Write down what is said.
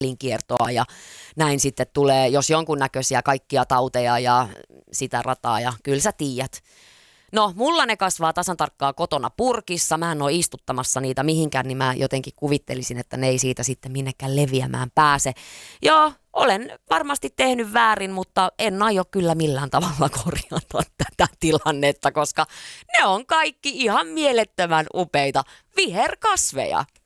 elinkiertoa ja näin sitten tulee, jos jonkunnäköisiä kaikkia tauteja ja sitä rataa ja kyllä sä tiedät. No, mulla ne kasvaa tasan tarkkaa kotona purkissa. Mä en ole istuttamassa niitä mihinkään, niin mä jotenkin kuvittelisin, että ne ei siitä sitten minnekään leviämään pääse. Joo, olen varmasti tehnyt väärin, mutta en aio kyllä millään tavalla korjata tätä tilannetta, koska ne on kaikki ihan mielettömän upeita viherkasveja.